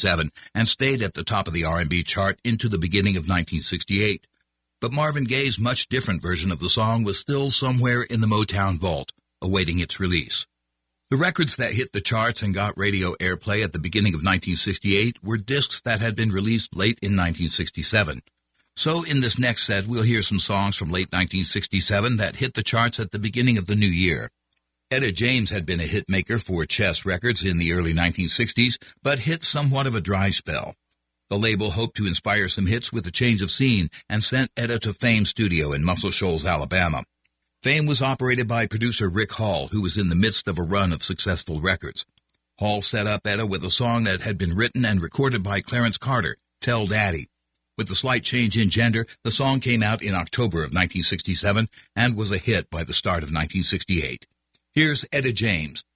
1967 and stayed at the top of the R&B chart into the beginning of 1968. But Marvin Gaye's much different version of the song was still somewhere in the Motown vault, awaiting its release. The records that hit the charts and got radio airplay at the beginning of 1968 were discs that had been released late in 1967. So in this next set, we'll hear some songs from late 1967 that hit the charts at the beginning of the new year. Etta James had been a hit maker for Chess Records in the early 1960s, but hit somewhat of a dry spell. The label hoped to inspire some hits with a change of scene and sent Etta to Fame Studio in Muscle Shoals, Alabama. Fame was operated by producer Rick Hall, who was in the midst of a run of successful records. Hall set up Etta with a song that had been written and recorded by Clarence Carter, Tell Daddy. With a slight change in gender, the song came out in October of 1967 and was a hit by the start of 1968. Here's Etta James,